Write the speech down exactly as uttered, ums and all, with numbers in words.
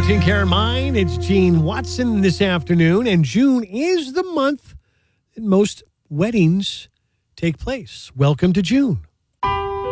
Yours in Care and Mine. It's Gene Watson this afternoon, and June is the month that most weddings take place. Welcome to June.